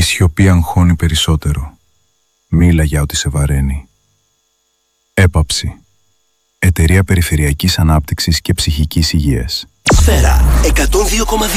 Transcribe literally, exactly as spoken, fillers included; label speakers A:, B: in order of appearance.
A: σιωπή αγχώνει περισσότερο. Μίλα για ό,τι σε βαραίνει. Έπαψη. Εταιρεία Περιφερειακής Ανάπτυξης και Ψυχικής Υγείας.
B: Σφαίρα εκατόν δύο κόμμα δύο.